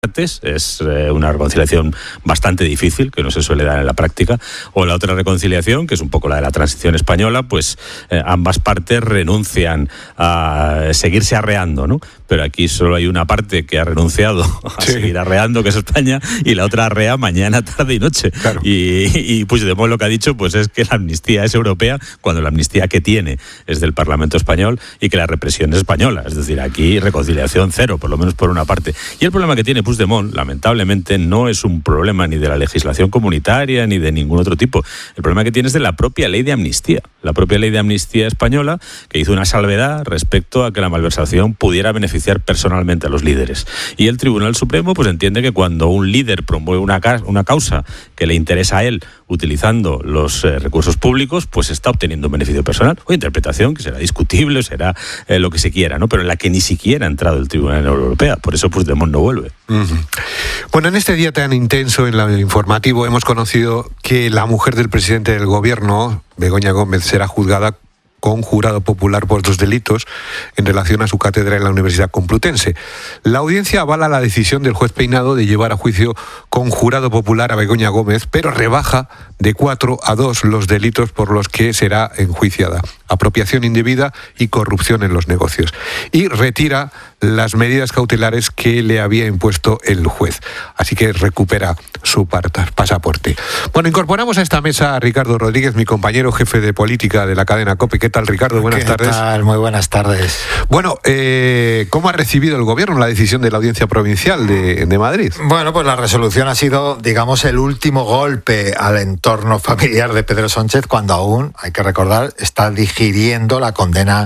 es una reconciliación bastante difícil, que no se suele dar en la práctica, o la otra reconciliación, que es un poco la de la transición española, pues ambas partes renuncian a seguirse arreando, ¿no? Pero aquí solo hay una parte que ha renunciado a seguir arreando, que es España, y la otra arrea mañana, tarde y noche. Claro. Y Puigdemont lo que ha dicho pues es que la amnistía es europea, cuando la amnistía que tiene es del Parlamento español y que la represión es española. Es decir, aquí reconciliación cero, por lo menos por una parte. Y el problema que tiene Puigdemont, lamentablemente, no es un problema ni de la legislación comunitaria ni de ningún otro tipo. El problema que tiene es de la propia ley de amnistía. La propia ley de amnistía española, que hizo una salvedad respecto a que la malversación pudiera beneficiar personalmente a los líderes. Y el Tribunal Supremo pues entiende que cuando un líder promueve una causa que le interesa a él utilizando los recursos públicos, pues está obteniendo un beneficio personal o interpretación que será discutible, será lo que se quiera, ¿no? Pero en la que ni siquiera ha entrado el Tribunal Europeo. Por eso Puigdemont no vuelve. Bueno, en este día tan intenso en el informativo hemos conocido que la mujer del presidente del gobierno, Begoña Gómez, será juzgada con jurado popular por 2 delitos en relación a su cátedra en la Universidad Complutense. La audiencia avala la decisión del juez Peinado de llevar a juicio con jurado popular a Begoña Gómez, pero rebaja de 4 a 2 los delitos por los que será enjuiciada: apropiación indebida y corrupción en los negocios. Y retira las medidas cautelares que le había impuesto el juez. Así que recupera su pasaporte. Bueno, incorporamos a esta mesa a Ricardo Rodríguez, mi compañero jefe de política de la cadena COPE. ¿Qué tal, Ricardo? Buenas tardes. ¿Qué tal? Muy buenas tardes. Bueno, ¿cómo ha recibido el gobierno la decisión de la Audiencia Provincial de Madrid? Bueno, pues la resolución ha sido, digamos, el último golpe al entorno familiar de Pedro Sánchez, cuando aún, hay que recordar, está digiriendo la condena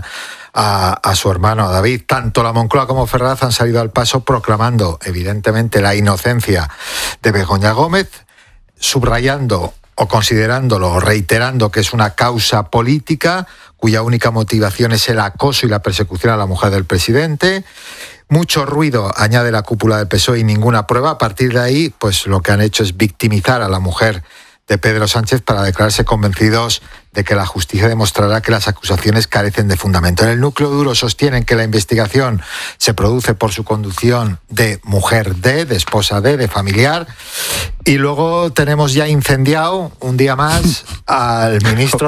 a su hermano David. Tanto la Moncloa como Ferraz han salido al paso proclamando, evidentemente, la inocencia de Begoña Gómez, subrayando o considerándolo o reiterando que es una causa política cuya única motivación es el acoso y la persecución a la mujer del presidente. Mucho ruido añade la cúpula del PSOE y ninguna prueba. A partir de ahí, pues lo que han hecho es victimizar a la mujer de Pedro Sánchez para declararse convencidos de que la justicia demostrará que las acusaciones carecen de fundamento. En el núcleo duro sostienen que la investigación se produce por su conducción de mujer de esposa de familiar. Y luego tenemos ya incendiado un día más al ministro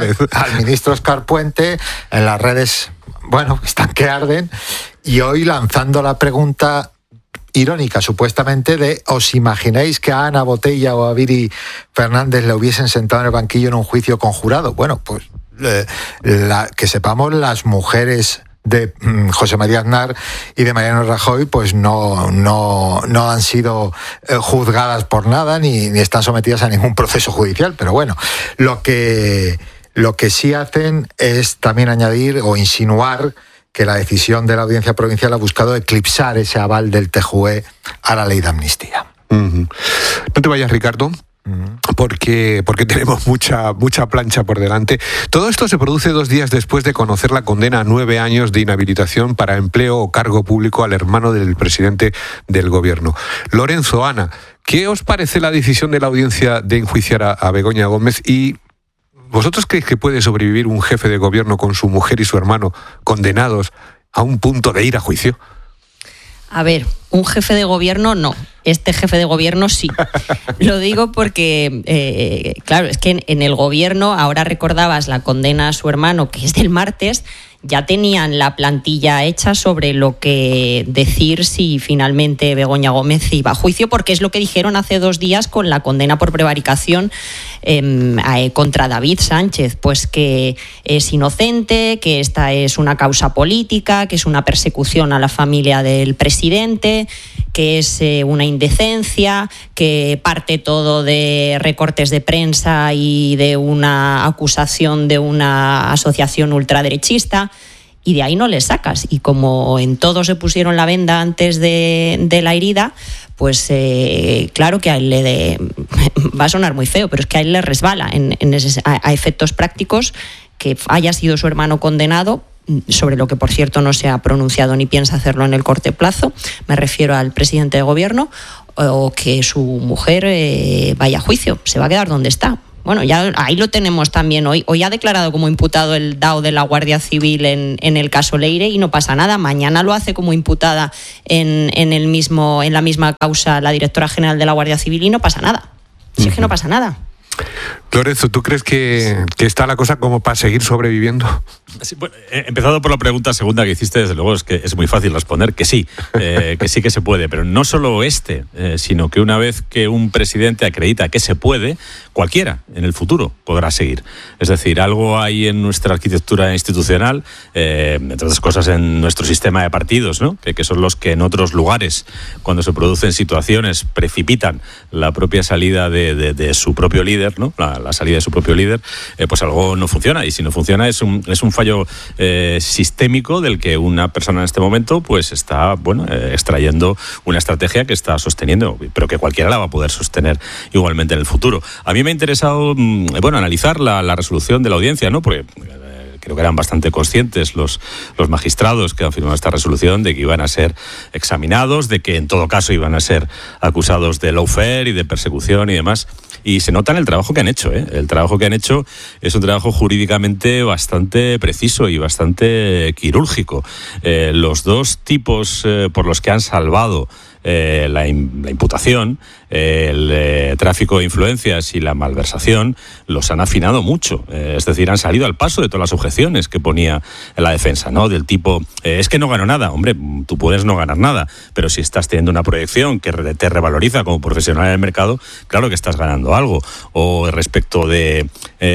Óscar Puente en las redes. Bueno, están que arden. Y hoy lanzando la pregunta irónica, supuestamente, de ¿os imagináis que a Ana Botella o a Viri Fernández le hubiesen sentado en el banquillo en un juicio conjurado? Bueno, pues que sepamos, las mujeres de José María Aznar y de Mariano Rajoy pues no han sido juzgadas por nada ni están sometidas a ningún proceso judicial. Pero bueno, lo que sí hacen es también añadir o insinuar que la decisión de la Audiencia Provincial ha buscado eclipsar ese aval del TJUE a la ley de amnistía. No te vayas, Ricardo, porque tenemos mucha plancha por delante. Todo esto se produce 2 días después de conocer la condena a 9 años de inhabilitación para empleo o cargo público al hermano del presidente del gobierno. Lorenzo, Ana, ¿qué os parece la decisión de la audiencia de enjuiciar a Begoña Gómez? Y ¿vosotros creéis que puede sobrevivir un jefe de gobierno con su mujer y su hermano condenados a un punto de ir a juicio? A ver, un jefe de gobierno no. Este jefe de gobierno sí. Lo digo porque, claro, es que en el gobierno, ahora recordabas la condena a su hermano, que es del martes, ya tenían la plantilla hecha sobre lo que decir si finalmente Begoña Gómez iba a juicio, porque es lo que dijeron hace 2 días con la condena por prevaricación contra David Sánchez, pues que es inocente, que esta es una causa política, que es una persecución a la familia del presidente, que es una indecencia, que parte todo de recortes de prensa y de una acusación de una asociación ultraderechista. Y de ahí no le sacas. Y como en todo se pusieron la venda antes de la herida, pues claro que a él va a sonar muy feo, pero es que a él le resbala a efectos prácticos que haya sido su hermano condenado, sobre lo que, por cierto, no se ha pronunciado ni piensa hacerlo en el corto plazo. Me refiero al presidente de gobierno, o que su mujer vaya a juicio. Se va a quedar donde está. Bueno, ya ahí lo tenemos también hoy. Hoy ha declarado como imputado el DAO de la Guardia Civil en el caso Leire y no pasa nada. Mañana lo hace como imputada en la misma causa la directora general de la Guardia Civil y no pasa nada. Si es que no pasa nada. Lorenzo, ¿tú crees que está la cosa como para seguir sobreviviendo? Sí, bueno, empezado por la pregunta segunda que hiciste, desde luego es que es muy fácil responder que sí que se puede, pero no solo sino que una vez que un presidente acredita que se puede, cualquiera en el futuro podrá seguir. Es decir, algo hay en nuestra arquitectura institucional, entre otras cosas en nuestro sistema de partidos, ¿no? que son los que en otros lugares, cuando se producen situaciones, precipitan la propia salida de su propio líder, ¿no? la salida de su propio líder, pues algo no funciona, y si no funciona es un fallo sistémico del que una persona en este momento pues está extrayendo una estrategia que está sosteniendo, pero que cualquiera la va a poder sostener igualmente en el futuro. A mí me ha interesado analizar la resolución de la audiencia, ¿no? Porque creo que eran bastante conscientes los magistrados que han firmado esta resolución de que iban a ser examinados, de que en todo caso iban a ser acusados de lawfare y de persecución y demás. Y se nota en el trabajo que han hecho, ¿eh? El trabajo que han hecho es un trabajo jurídicamente bastante preciso y bastante quirúrgico. Los dos tipos por los que han salvado la imputación, el tráfico de influencias y la malversación, los han afinado mucho. Es decir, han salido al paso de todas las objeciones que ponía la defensa, ¿no? Del tipo, es que no gano nada. Hombre, tú puedes no ganar nada, pero si estás teniendo una proyección que te revaloriza como profesional en el mercado, claro que estás ganando algo. O respecto del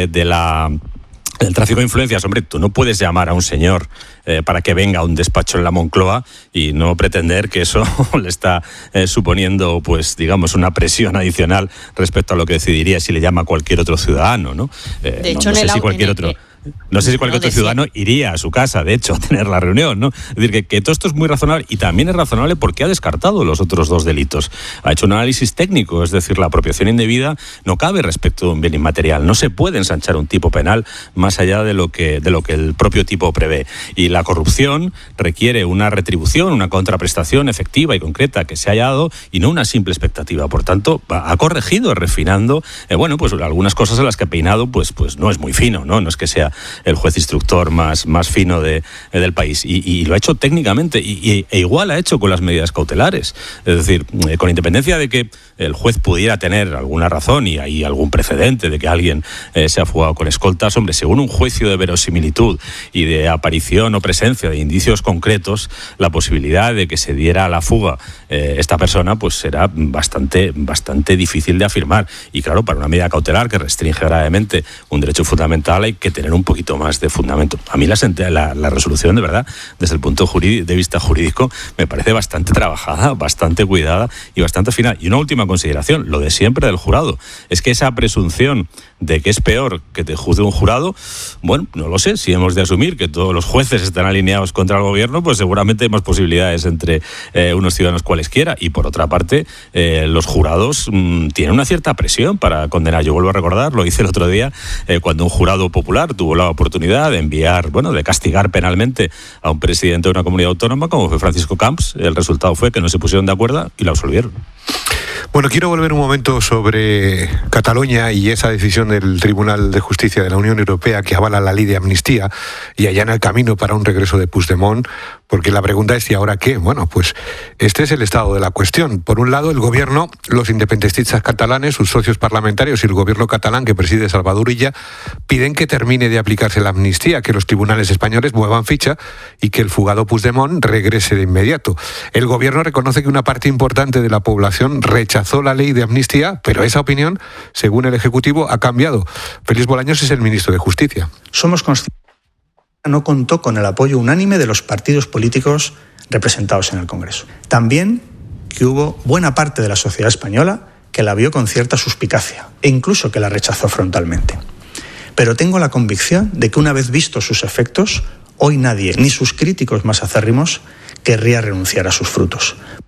tráfico de influencias, hombre, tú no puedes llamar a un señor para que venga a un despacho en la Moncloa y no pretender que eso le está suponiendo, pues, digamos, una presión adicional respecto a lo que decidiría si le llama a cualquier otro ciudadano, ¿no? De hecho, no sé si cualquier otro... No sé si cualquier otro ciudadano iría a su casa, de hecho, a tener la reunión, ¿no? Es decir, que todo esto es muy razonable, y también es razonable porque ha descartado los otros dos delitos. Ha hecho un análisis técnico, es decir, la apropiación indebida no cabe respecto de un bien inmaterial. No se puede ensanchar un tipo penal más allá de lo que el propio tipo prevé. Y la corrupción requiere una retribución, una contraprestación efectiva y concreta que se haya dado, y no una simple expectativa. Por tanto, ha corregido, refinando, pues algunas cosas en las que ha peinado, pues no es muy fino, ¿no? No es que sea el juez instructor más fino del país, y lo ha hecho técnicamente, e igual ha hecho con las medidas cautelares. Es decir, con independencia de que el juez pudiera tener alguna razón y hay algún precedente de que alguien se ha fugado con escoltas, hombre, según un juicio de verosimilitud y de aparición o presencia de indicios concretos, la posibilidad de que se diera a la fuga esta persona, pues será bastante difícil de afirmar. Y claro, para una medida cautelar que restringe gravemente un derecho fundamental hay que tener un poquito más de fundamento. A mí la resolución, de verdad, desde el punto de vista jurídico, me parece bastante trabajada, bastante cuidada y bastante final. Y una última consideración, lo de siempre del jurado. Es que esa presunción de que es peor que te juzgue un jurado, bueno, no lo sé. Si hemos de asumir que todos los jueces están alineados contra el gobierno, pues seguramente hay más posibilidades entre unos ciudadanos cualesquiera. Y por otra parte, los jurados tienen una cierta presión para condenar. Yo vuelvo a recordar, lo hice el otro día, cuando un jurado popular tuvo la oportunidad de de castigar penalmente a un presidente de una comunidad autónoma como fue Francisco Camps. El resultado fue que no se pusieron de acuerdo y lo absolvieron. Bueno, quiero volver un momento sobre Cataluña y esa decisión del Tribunal de Justicia de la Unión Europea que avala la ley de amnistía y allana el camino para un regreso de Puigdemont, porque la pregunta es ¿y ahora qué? Bueno, pues este es el estado de la cuestión. Por un lado, el gobierno, los independentistas catalanes, sus socios parlamentarios y el gobierno catalán que preside Salvador Illa piden que termine de aplicarse la amnistía, que los tribunales españoles muevan ficha y que el fugado Puigdemont regrese de inmediato. El gobierno reconoce que una parte importante de la población rechazó la ley de amnistía, pero esa opinión, según el Ejecutivo, ha cambiado. Félix Bolaños es el ministro de Justicia. Somos conscientes que no contó con el apoyo unánime de los partidos políticos representados en el Congreso. También que hubo buena parte de la sociedad española que la vio con cierta suspicacia e incluso que la rechazó frontalmente. Pero tengo la convicción de que una vez vistos sus efectos, hoy nadie, ni sus críticos más acérrimos, querría renunciar a sus frutos.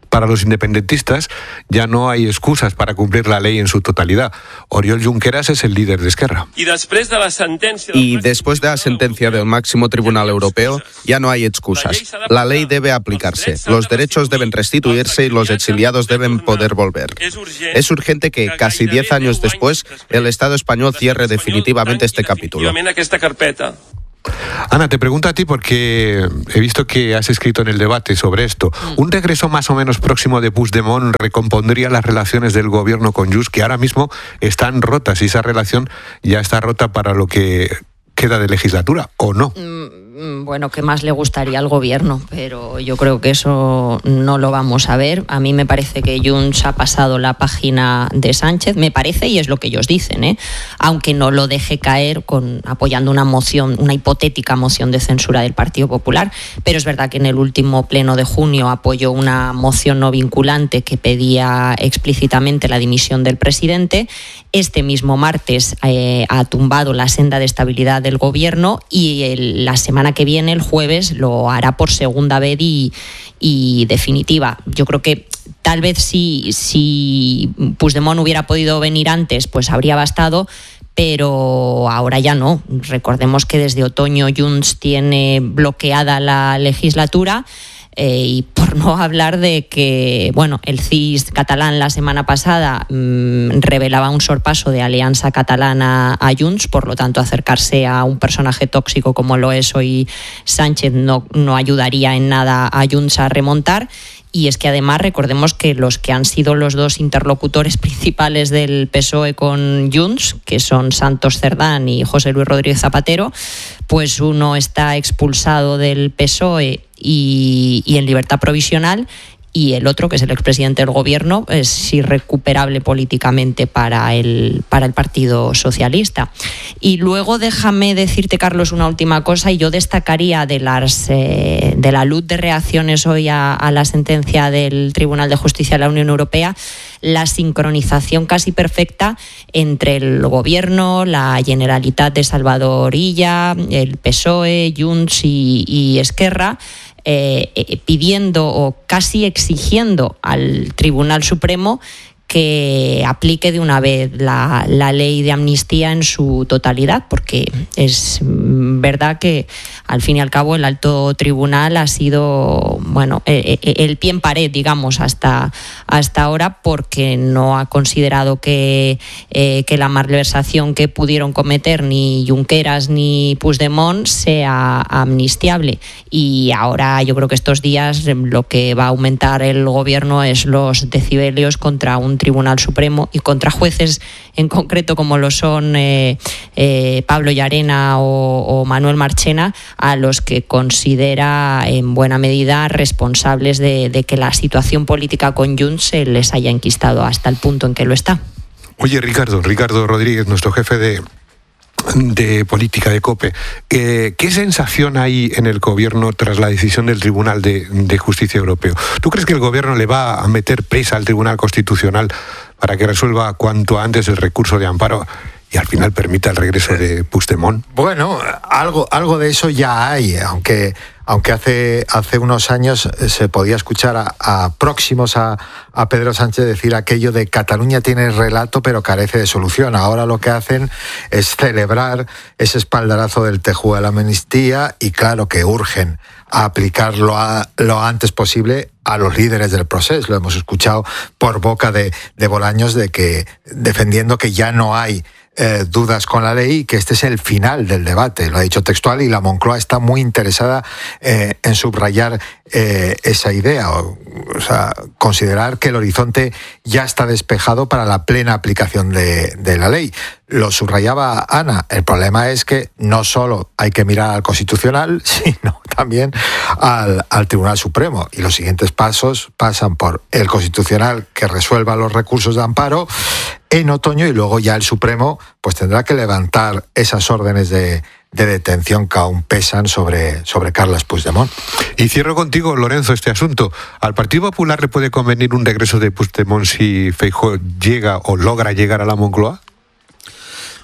Para los independentistas ya no hay excusas para cumplir la ley en su totalidad. Oriol Junqueras es el líder de Esquerra. Y después de la sentencia del máximo tribunal europeo, ya no hay excusas. La ley debe aplicarse, los derechos deben restituirse y los exiliados deben poder volver. Es urgente que, casi 10 años después, el Estado español cierre definitivamente este capítulo. Ana, te pregunto a ti porque he visto que has escrito en el debate sobre esto. ¿Un regreso más o menos próximo de Puigdemont recompondría las relaciones del gobierno con Junts, que ahora mismo están rotas, y esa relación ya está rota para lo que queda de legislatura, o no? Bueno, ¿qué más le gustaría al gobierno? Pero yo creo que eso no lo vamos a ver. A mí me parece que Junts ha pasado la página de Sánchez, me parece, y es lo que ellos dicen, aunque no lo deje caer apoyando una moción, una hipotética moción de censura del Partido Popular. Pero es verdad que en el último pleno de junio apoyó una moción no vinculante que pedía explícitamente la dimisión del presidente. Este mismo martes ha tumbado la senda de estabilidad del gobierno y la semana que viene, el jueves, lo hará por segunda vez y definitiva. Yo creo que tal vez si Puigdemont hubiera podido venir antes, pues habría bastado, pero ahora ya no. Recordemos que desde otoño Junts tiene bloqueada la legislatura. Y por no hablar de que, el CIS catalán la semana pasada revelaba un sorpaso de Alianza Catalana a Junts, por lo tanto acercarse a un personaje tóxico como lo es hoy Sánchez no ayudaría en nada a Junts a remontar. Y es que además recordemos que los que han sido los dos interlocutores principales del PSOE con Junts, que son Santos Cerdán y José Luis Rodríguez Zapatero, pues uno está expulsado del PSOE y en libertad provisional, y el otro, que es el expresidente del gobierno, es irrecuperable políticamente para el Partido Socialista. Y luego déjame decirte, Carlos, una última cosa, y yo destacaría de la luz de reacciones hoy a la sentencia del Tribunal de Justicia de la Unión Europea, la sincronización casi perfecta entre el gobierno, la Generalitat de Salvador Illa, el PSOE, Junts y Esquerra, pidiendo o casi exigiendo al Tribunal Supremo que aplique de una vez la ley de amnistía en su totalidad, porque es verdad que al fin y al cabo el alto tribunal ha sido el pie en pared, digamos, hasta ahora, porque no ha considerado que la malversación que pudieron cometer ni Junqueras ni Puigdemont sea amnistiable. Y ahora yo creo que estos días lo que va a aumentar el gobierno es los decibelios contra un Tribunal Supremo y contra jueces en concreto como lo son Pablo Llarena o Manuel Marchena, a los que considera en buena medida responsables de que la situación política con Junts se les haya enquistado hasta el punto en que lo está. Oye, Ricardo Rodríguez, nuestro jefe de política de COPE, ¿qué sensación hay en el gobierno tras la decisión del Tribunal de Justicia Europeo? ¿Tú crees que el gobierno le va a meter presa al Tribunal Constitucional para que resuelva cuanto antes el recurso de amparo y al final permita el regreso de Puigdemont? Bueno, algo de eso ya hay, aunque hace unos años se podía escuchar a próximos a Pedro Sánchez decir aquello de Cataluña tiene relato pero carece de solución. Ahora lo que hacen es celebrar ese espaldarazo del tejuelo de la amnistía y claro que urgen a aplicarlo lo antes posible a los líderes del proceso. Lo hemos escuchado por boca de Bolaños defendiendo que ya no hay dudas con la ley, que este es el final del debate, lo ha dicho textual, y la Moncloa está muy interesada en subrayar esa idea, o sea, considerar que el horizonte ya está despejado para la plena aplicación de la ley. Lo subrayaba Ana, el problema es que no solo hay que mirar al Constitucional, sino también al Tribunal Supremo, y los siguientes pasos pasan por el Constitucional, que resuelva los recursos de amparo en otoño, y luego ya el Supremo pues tendrá que levantar esas órdenes de detención que aún pesan sobre Carles Puigdemont. Y cierro contigo, Lorenzo, este asunto. ¿Al Partido Popular le puede convenir un regreso de Puigdemont si Feijóo llega o logra llegar a la Moncloa?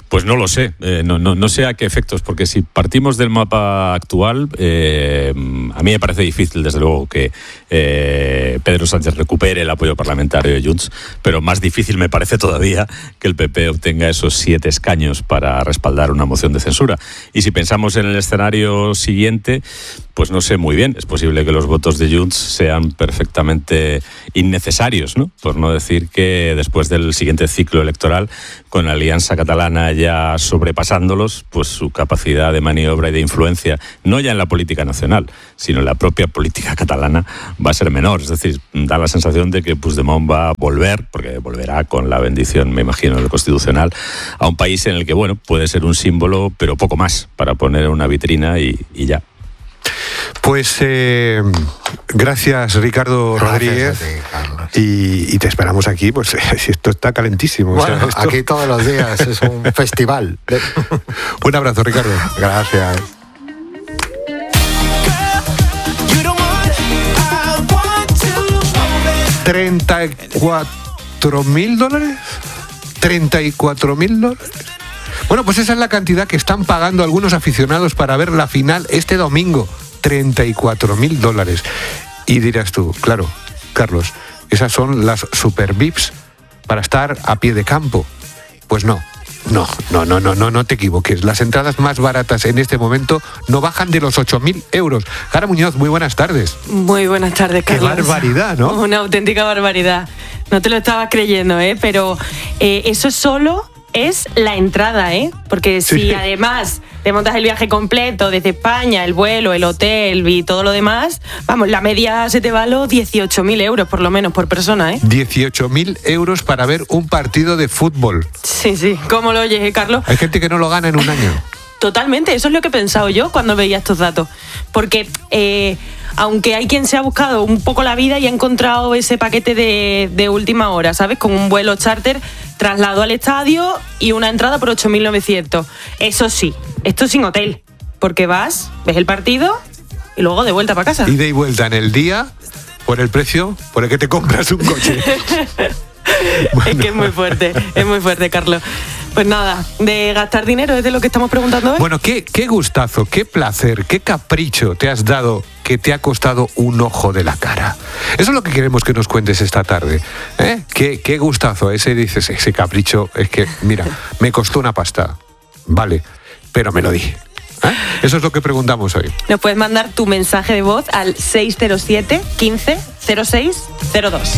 Pues no lo sé, no sé a qué efectos, porque si partimos del mapa actual, a mí me parece difícil, desde luego, que Pedro Sánchez recupere el apoyo parlamentario de Junts, pero más difícil me parece todavía que el PP obtenga esos 7 escaños para respaldar una moción de censura. Y si pensamos en el escenario siguiente, pues no sé muy bien, es posible que los votos de Junts sean perfectamente innecesarios, ¿no? Por no decir que después del siguiente ciclo electoral, con la Alianza Catalana ya sobrepasándolos, pues su capacidad de maniobra y de influencia, no ya en la política nacional, sino en la propia política catalana, va a ser menor. Es decir, da la sensación de que Puigdemont va a volver, porque volverá con la bendición, me imagino, del Constitucional, a un país en el que, bueno, puede ser un símbolo, pero poco más, para poner una vitrina y ya. Pues gracias, Ricardo Rodríguez. Y te esperamos aquí, pues si esto está calentísimo. Bueno, o sea, esto... aquí todos los días es un festival. Un abrazo, Ricardo. Gracias. $34.000. $34.000. Bueno, pues esa es la cantidad que están pagando algunos aficionados para ver la final este domingo. $34.000. Y dirás tú, claro, Carlos, esas son las super VIPs para estar a pie de campo. Pues no te equivoques. Las entradas más baratas en este momento no bajan de los 8.000 euros. Jara Muñoz, muy buenas tardes. Muy buenas tardes, Carlos. Qué barbaridad, ¿no? Una auténtica barbaridad. No te lo estabas creyendo, pero eso solo es la entrada, porque si además te montas el viaje completo desde España, el vuelo, el hotel y todo lo demás, vamos, la media se te va a los 18.000 euros por lo menos por persona, 18.000 euros para ver un partido de fútbol. Sí, ¿cómo lo oyes, Carlos? Hay gente que no lo gana en un año. Totalmente, eso es lo que he pensado yo cuando veía estos datos, porque aunque hay quien se ha buscado un poco la vida y ha encontrado ese paquete de última hora, ¿sabes? Con un vuelo charter, traslado al estadio y una entrada por 8.900. Eso sí, esto sin hotel, porque vas, ves el partido y luego de vuelta para casa. Ida y vuelta en el día por el precio por el que te compras un coche. Bueno. Es que es muy fuerte, Carlos. Pues nada, de gastar dinero es de lo que estamos preguntando hoy. Bueno, qué gustazo, qué placer, qué capricho te has dado que te ha costado un ojo de la cara. Eso es lo que queremos que nos cuentes esta tarde. Qué gustazo, dices, ese capricho, es que, mira, me costó una pasta. Vale, pero me lo di. Eso es lo que preguntamos hoy. Nos puedes mandar tu mensaje de voz al 607 15 06 02.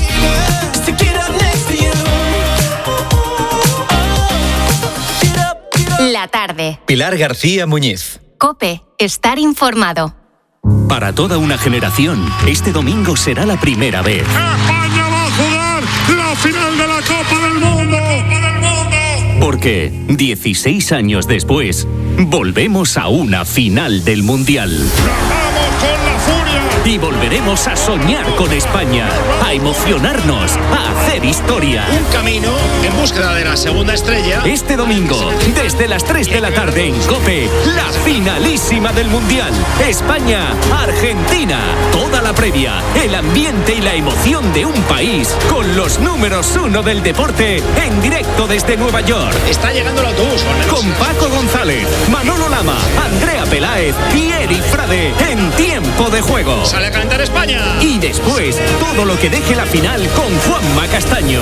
La tarde. Pilar García Muñiz. COPE. Estar informado. Para toda una generación, este domingo será la primera vez. España va a jugar la final de la Copa del Mundo. Porque 16 años después, volvemos a una final del Mundial. ¡Vamos con la furia! Y volveremos a soñar con España, a emocionarnos, a hacer historia. Un camino en búsqueda de la segunda estrella. Este domingo, desde las 3 de la tarde en COPE, la finalísima del Mundial. España-Argentina. Toda la previa, el ambiente y la emoción de un país con los números 1 del deporte en directo desde Nueva York. Está llegando el autobús, con Paco González, Manolo Lama, Andrea Peláez y Eric Frade en tiempo de juego. Sale a calentar España. Y después, todo lo que deje la final con Juanma Castaño.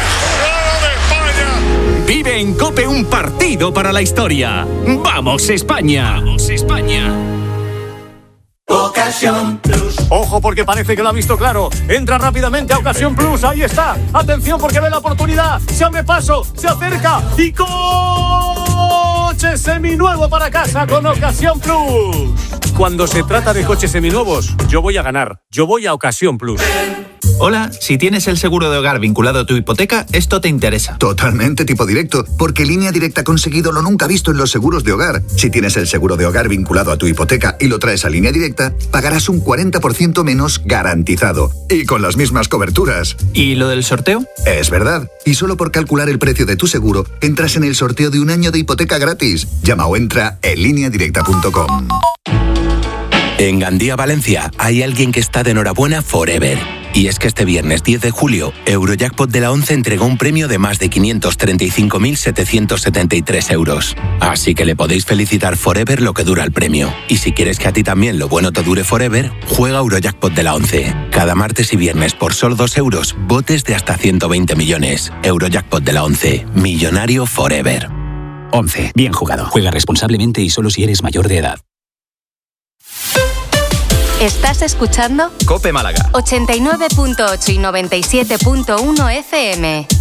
Vive en COPE un partido para la historia. ¡Vamos, España! ¡Vamos, España! Ocasión Plus. Ojo, porque parece que lo ha visto claro. Entra rápidamente a Ocasión Plus. Ahí está. Atención, porque ve la oportunidad. Se abre paso, se acerca y coche seminuevo para casa con Ocasión Plus. Cuando se trata de coches seminuevos, yo voy a ganar. Yo voy a Ocasión Plus. Hola, si tienes el seguro de hogar vinculado a tu hipoteca, esto te interesa. Totalmente tipo directo, porque Línea Directa ha conseguido lo nunca visto en los seguros de hogar. Si tienes el seguro de hogar vinculado a tu hipoteca y lo traes a Línea Directa, pagarás un 40% menos garantizado. Y con las mismas coberturas. ¿Y lo del sorteo? Es verdad. Y solo por calcular el precio de tu seguro, entras en el sorteo de un año de hipoteca gratis. Llama o entra en lineadirecta.com. En Gandía, Valencia, hay alguien que está de enhorabuena forever. Y es que este viernes 10 de julio, Eurojackpot de la 11 entregó un premio de más de 535.773 euros. Así que le podéis felicitar forever lo que dura el premio. Y si quieres que a ti también lo bueno te dure forever, juega Eurojackpot de la 11. Cada martes y viernes por solo 2 euros, botes de hasta 120 millones. Eurojackpot de la 11. Millonario forever. 11. Bien jugado. Juega responsablemente y solo si eres mayor de edad. ¿Estás escuchando? COPE Málaga. 89.8 y 97.1 FM.